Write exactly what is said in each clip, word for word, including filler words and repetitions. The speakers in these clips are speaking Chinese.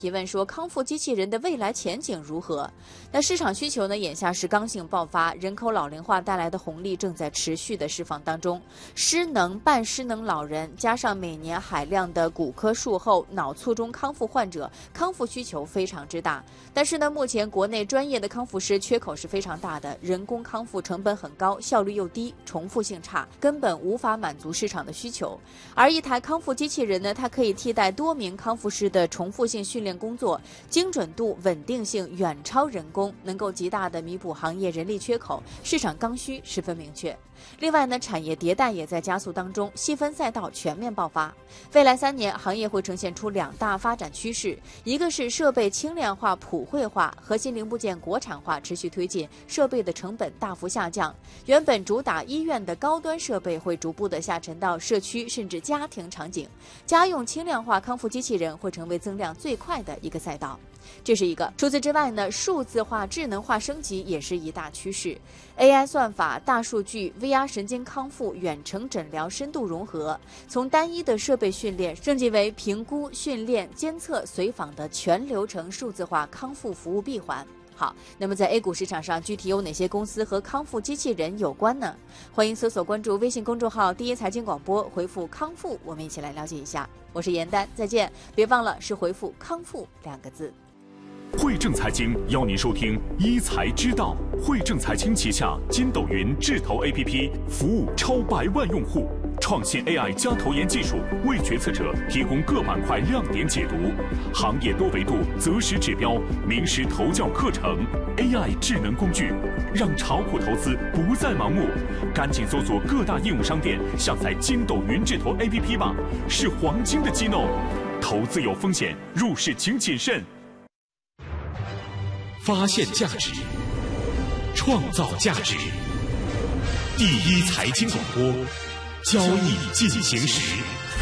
提问说，康复机器人的未来前景如何？那市场需求呢，眼下是刚性爆发，人口老龄化带来的红利正在持续的释放当中。失能、半失能老人，加上每年海量的骨科术后、脑卒中康复患者，康复需求非常之大。但是呢，目前国内专业的康复师缺口是非常大的，人工康复成本很高，效率又低，重复性差，根本无法满足市场的需求。而一台康复机器人呢，它可以替代多名康复师的重复性训练工作，精准度、稳定性远超人工，能够极大的弥补行业人力缺口，市场刚需十分明确。另外呢，产业迭代也在加速当中，细分赛道全面爆发。未来三年，行业会呈现出两大发展趋势，一个是设备轻量化、普惠化，核心零部件国产化持续推进，设备的成本大幅下降。原本主打医院的高端设备会逐步的下沉到社区甚至家庭场景，家用轻量化康复机器人会成为增量最快的一个赛道。这是一个。除此之外呢，数字化、智能化升级也是一大趋势。A I 算法、大数据、V R 神经康复、远程诊疗深度融合，从单一的设备训练升级为评估、训练、监测、随访的全流程数字化康复服务闭环。好，那么在 A 股市场上，具体有哪些公司和康复机器人有关呢？欢迎搜索关注微信公众号第一财经广播，回复康复，我们一起来了解一下。我是严丹，再见，别忘了是回复康复两个字。 汇正财经邀您收听一财之道。汇正财经旗下筋斗云智投 A P P 服务超百万用户，创新 A I 加投研技术，为决策者提供各板块亮点解读，行业多维度择时指标，名师投教课程 ，A I 智能工具，让炒股投资不再盲目。赶紧搜索各大应用商店，下载筋斗云智投 A P P 吧，是黄金的机弄。投资有风险，入市请谨慎。 发现价值，创造价值。第一财经广播，交易进行时。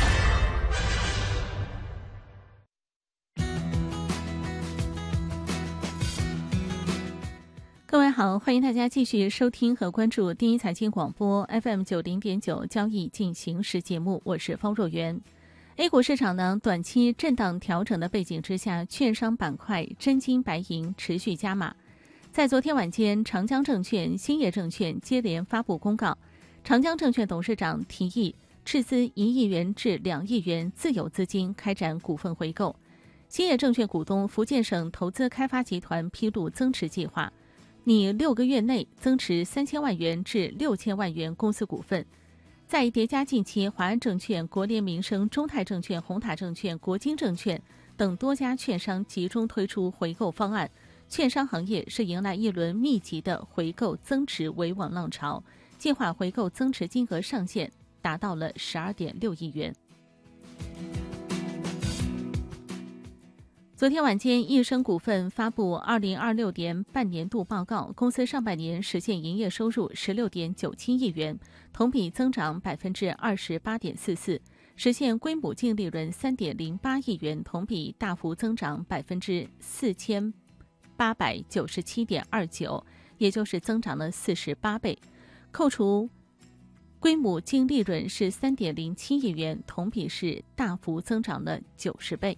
各位好，欢迎大家继续收听和关注第一财经广播 F M 九零点九交易进行时节目，我是方若元。A 股市场呢，短期震荡调整的背景之下，券商板块真金白银持续加码。在昨天晚间，长江证券、兴业证券接连发布公告，长江证券董事长提议斥资一亿元至两亿元自有资金开展股份回购。兴业证券股东福建省投资开发集团披露增持计划，拟六个月内增持三千万元至六千万元公司股份。在叠加近期华安证券、国联民生、中泰证券、宏塔证券、国金证券等多家券商集中推出回购方案，券商行业是迎来一轮密集的回购增持维稳浪潮，计划回购增持金额上限达到了 十二点六亿元。昨天晚间，易升股份发布二零二六年半年度报告，公司上半年实现营业收入 十六点九七亿元，同比增长 百分之二十八点四四， 实现归母净利润 三点零八亿元，同比大幅增长 百分之四千八百九十七点二九， 也就是增长了四十八倍。扣除归母净利润是 三点零七亿元，同比是大幅增长了九十倍。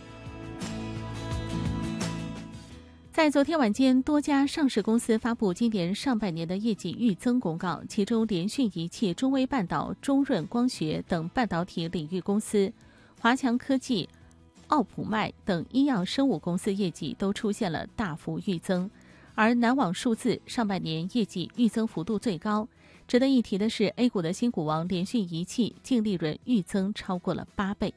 在昨天晚间，多家上市公司发布今年上半年的业绩预增公告，其中联讯仪器、中微半导、中润光学等半导体领域公司，华强科技、奥普迈等医药生物公司业绩都出现了大幅预增，而南网数字上半年业绩预增幅度最高。值得一提的是 ，A 股的新股王联讯仪器净利润预增超过了八倍。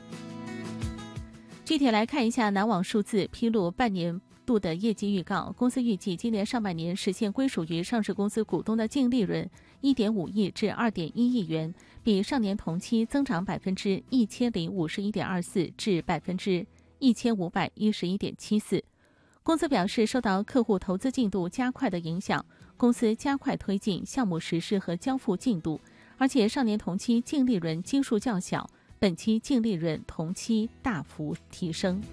具体来看一下南网数字披露半年度的业绩预告，公司预计今年上半年实现归属于上市公司股东的净利润 一点五亿至二点一亿元，比上年同期增长 百分之一千零五十一点二四 至 百分之一千五百一十一点七四。公司表示，受到客户投资进度加快的影响，公司加快推进项目实施和交付进度，而且上年同期净利润基数较小，本期净利润同期大幅提升。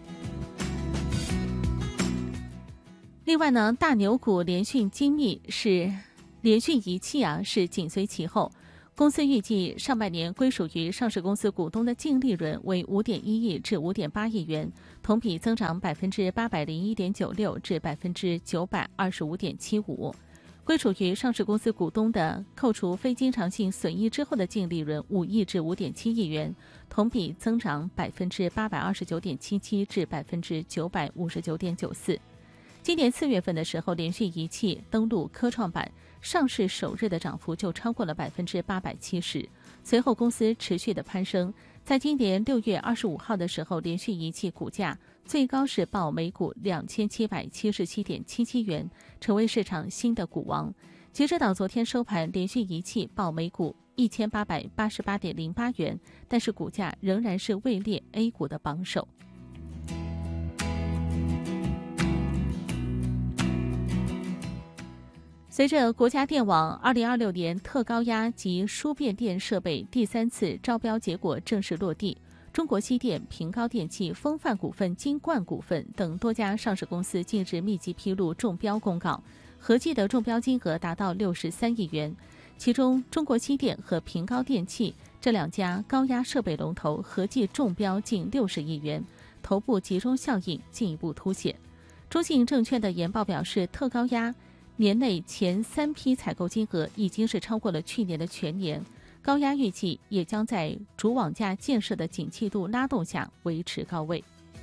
另外呢，大牛股联讯精密是联讯仪器啊，是紧随其后。 公司预计上半年归属于上市公司股东的净利润为 五点一亿至五点八亿元，同比增长 百分之八百零一点九六 至 百分之九百二十五点七五。归属于上市公司股东的扣除非经常性损益之后的净利润五亿至五点七亿元，同比增长 百分之八百二十九点七七 至 百分之九百五十九点九四。今年四月份的时候，联讯仪器登陆科创板，上市首日的涨幅就超过了百分之八百七十。随后公司持续的攀升，在今年六月二十五号的时候，联讯仪器股价最高是报每股两千七百七十七点七七元，成为市场新的股王。截止到昨天收盘，联讯仪器报每股一千八百八十八点零八元，但是股价仍然是位列 A 股的榜首。随着国家电网二零二六年特高压及输变电设备第三次招标结果正式落地，中国西电、平高电器、风范股份、金冠股份等多家上市公司近日密集披露中标公告，合计的中标金额达到六十三亿元。其中，中国西电和平高电器这两家高压设备龙头合计中标近六十亿元，头部集中效应进一步凸显。中信证券的研报表示，特高压年内前三批采购金额已经是超过了去年的全年，高压预计也将在主网架建设的景气度拉动下维持高位。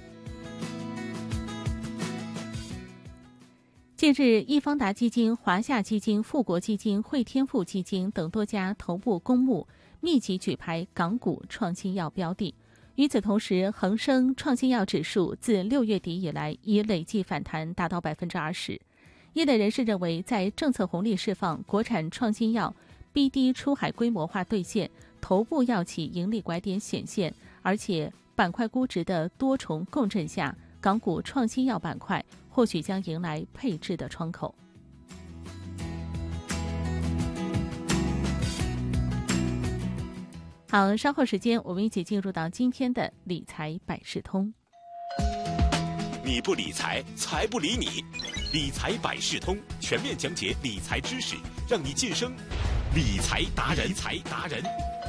近日，易方达基金、华夏基金、富国基金、汇添富基金等多家头部公募密集举牌港股创新药标的。与此同时，恒生创新药指数自六月底以来已累计反弹达到百分之二十。业内人士认为，在政策红利释放、国产创新药 B D 出海规模化兑现、头部药企盈利拐点显现，而且板块估值的多重共振下，港股创新药板块或许将迎来配置的窗口。好，稍后时间我们一起进入到今天的理财百事通。 你不理财，财不理你。理财百事通全面讲解理财知识，让你晋升理财达人。理财达人。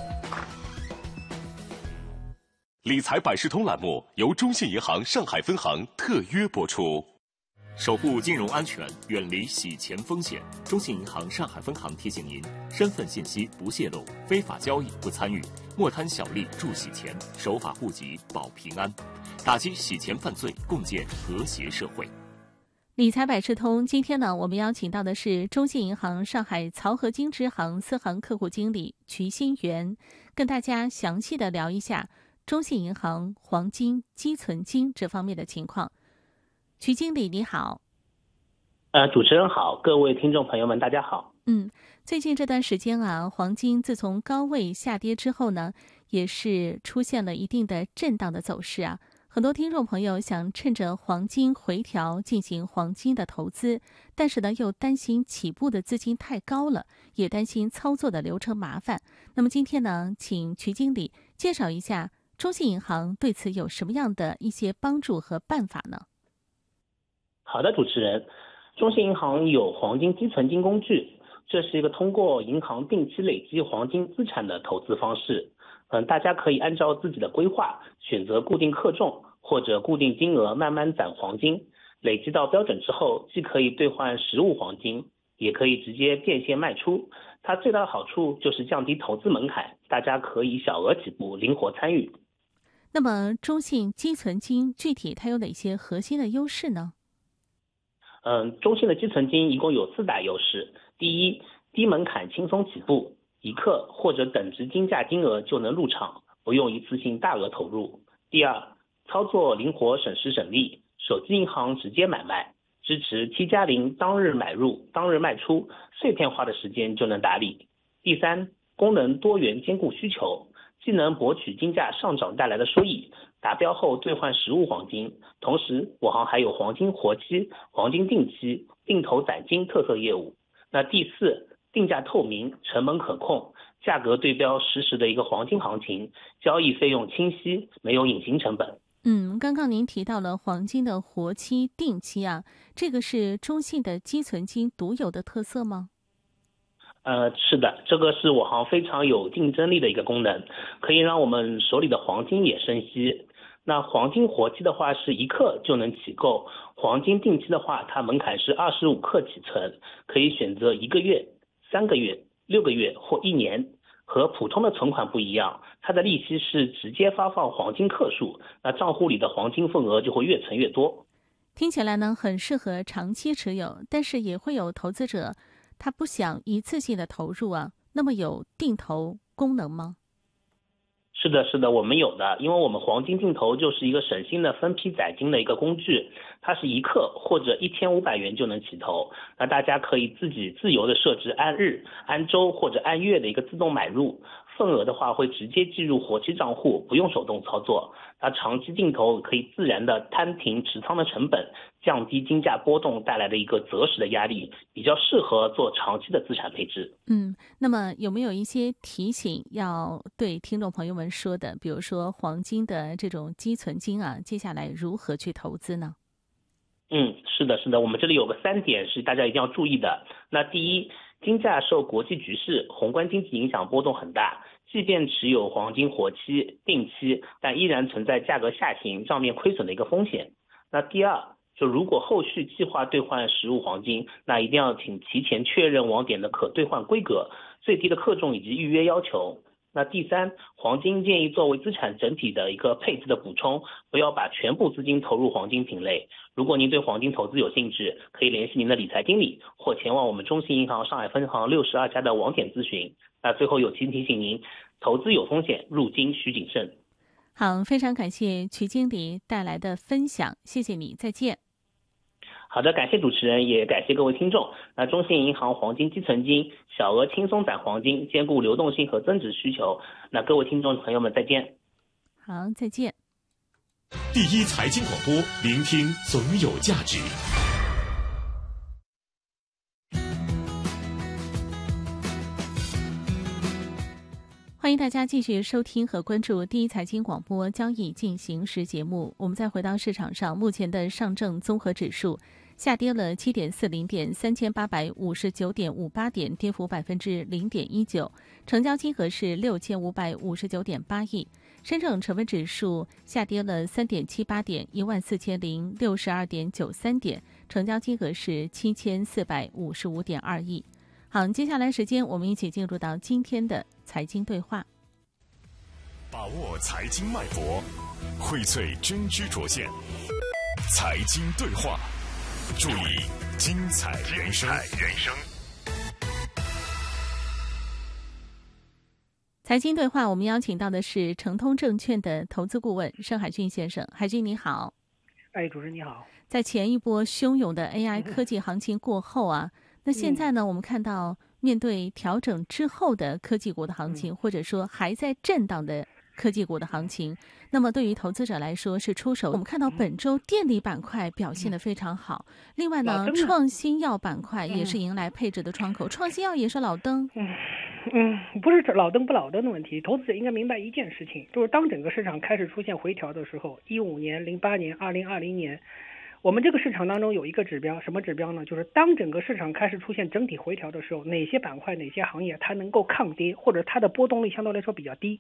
理财百事通栏目由中信银行上海分行特约播出。 守护金融安全，远离洗钱风险。中信银行上海分行提醒您：身份信息不泄露，非法交易不参与，莫贪小利助洗钱，守法户籍保平安，打击洗钱犯罪，共建和谐社会。 理财百事通，今天呢，我们邀请到的是中信银行上海漕合金支行私行客户经理瞿新元，跟大家详细的聊一下中信银行黄金、积存金这方面的情况。瞿经理你好。 呃，主持人好，各位听众朋友们大家好。 嗯，最近这段时间啊，黄金自从高位下跌之后呢，也是出现了一定的震荡的走势啊。很多听众朋友想趁着黄金回调进行黄金的投资，但是呢又担心起步的资金太高了，也担心操作的流程麻烦。那么今天呢，请瞿经理介绍一下中信银行对此有什么样的一些帮助和办法呢？ 好的，主持人，中信银行有黄金积存金工具，这是一个通过银行定期累积黄金资产的投资方式。嗯，大家可以按照自己的规划选择固定克重或者固定金额慢慢攒黄金，累积到标准之后，既可以兑换实物黄金，也可以直接变现卖出。它最大的好处就是降低投资门槛，大家可以小额起步，灵活参与。 那么中信积存金具体它有哪些核心的优势呢？ 嗯，中信的积存金一共有四大优势。第一，低门槛轻松起步，一克或者等值金价金额就能入场，不用一次性大额投入。第二，操作灵活省时省力，手机银行直接买卖，支持 T 加零当日买入当日卖出，碎片化的时间就能打理。第三，功能多元兼顾需求，既能博取金价上涨带来的收益，达标后兑换实物黄金，同时我行还有黄金活期、黄金定期、定投攒金特色业务。那第四，定价透明，成本可控，价格对标实时的一个黄金行情，交易费用清晰，没有隐形成本。 嗯，刚刚您提到了黄金的活期、定期啊，这个是中信的积存金独有的特色吗？ 呃，是的，这个是我行非常有竞争力的一个功能，可以让我们手里的黄金也生息。那黄金活期的话是一克就能起购，黄金定期的话，它门槛是二十五克起存，可以选择一个月、三个月、六个月或一年。和普通的存款不一样，它的利息是直接发放黄金克数，那账户里的黄金份额就会越存越多。 听起来呢很适合长期持有，但是也会有投资者他不想一次性的投入啊，那么有定投功能吗？ 是的，是的，我们有的，因为我们黄金定投就是一个省心的分批载金的一个工具，它是一克或者一千五百元就能起投，那大家可以自己自由的设置按日、按周或者按月的一个自动买入，份额的话会直接计入活期账户，不用手动操作。那长期定投可以自然的摊平持仓的成本，降低金价波动带来的一个择时的压力，比较适合做长期的资产配置。 嗯，那么有没有一些提醒要对听众朋友们说的？比如说黄金的这种积存金啊，接下来如何去投资呢？ 嗯，是的，是的，我们这里有个三点是大家一定要注意的。那第一，金价受国际局势、宏观经济影响波动很大，即便持有黄金活期、定期，但依然存在价格下行、账面亏损的一个风险。那第二，就如果后续计划兑换实物黄金，那一定要请提前确认网点的可兑换规格、最低的克重以及预约要求。那第三，黄金建议作为资产整体的一个配置的补充，不要把全部资金投入黄金品类。如果您对黄金投资有兴致，可以联系您的理财经理或前往我们中信银行上海分行六十二家的网点咨询。那最后友情提醒您，投资有风险，入金需谨慎。 好，非常感谢曲经理带来的分享，谢谢你，再见。 好的，感谢主持人，也感谢各位听众。那中信银行黄金积存金小额轻松攒黄金，兼顾流动性和增值需求。那各位听众朋友们再见。 好，再见。 第一财经广播，聆听总有价值。 欢迎大家继续收听和关注第一财经广播交易进行时节目。我们再回到市场上，目前的上证综合指数下跌了 七点四零点，三千八百五十九点五八点，跌幅百分之零点一九，成交金额是六千五百五十九点八亿。深证成分指数下跌了三点七八点，一万四千零六十二点九三点，成交金额是七千四百五十五点二亿。好，接下来时间我们一起进入到今天的财经对话， 把握财经脉搏，荟萃真知灼见，财经对话，助力精彩人生。 财经对话，我们邀请到的是诚通证券的投资顾问盛海军先生。海军你好。 哎，主持人你好。 在前一波汹涌的 A I 科技行情过后啊，那现在呢，我们看到面对调整之后的科技股的行情，或者说还在震荡的科技股的行情，那么对于投资者来说是出手。我们看到本周电力板块表现得非常好，另外呢，创新药板块也是迎来配置的窗口，创新药也是老登。 嗯嗯，不是老登不老登的问题，投资者应该明白一件事情，就是当整个市场开始出现回调的时候，一五年、零八年、二零二零年。我们这个市场当中有一个指标，什么指标呢？就是当整个市场开始出现整体回调的时候，哪些板块、哪些行业它能够抗跌，或者它的波动率相对来说比较低。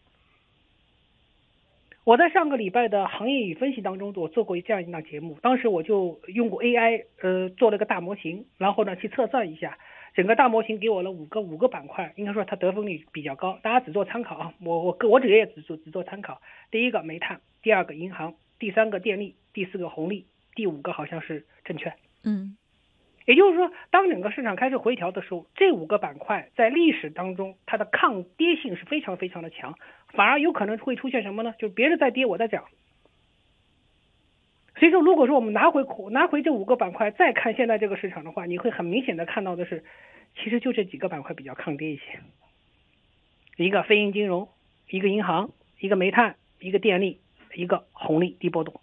我在上个礼拜的行业与分析当中，我做过这样一档节目，当时我就用过 A I， 呃，做了个大模型，然后呢去测算一下，整个大模型给我了五个五个板块，应该说它得分率比较高，大家只做参考啊，我我我只也只做只做参考。第一个煤炭，第二个银行，第三个电力，第四个红利。第五个好像是证券， 嗯， 也就是说，当整个市场开始回调的时候，这五个板块在历史当中它的抗跌性是非常非常的强，反而有可能会出现什么呢？就别人在跌，我在涨。所以说，如果说我们拿回拿回这五个板块，再看现在这个市场的话，你会很明显的看到的是，其实就这几个板块比较抗跌一些，一个非银金融，一个银行，一个煤炭，一个电力，一个红利低波动。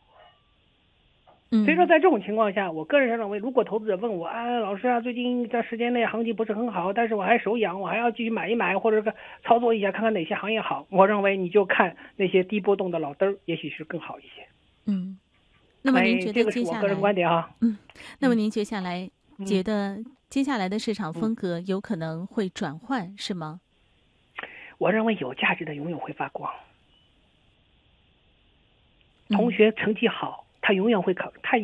所以说在这种情况下，我个人认为，如果投资者问我啊，老师啊，最近这时间内行情不是很好，但是我还手痒，我还要继续买一买，或者是操作一下，看看哪些行业好，我认为你就看那些低波动的老灯，也许是更好一些。 嗯，那么您觉得接下来， 哎、这个是我个人观点啊。 嗯，那么您接下来觉得接下来的市场风格有可能会转换，嗯、是吗？ 我认为有价值的永远会发光。同学成绩好，他永远会考，他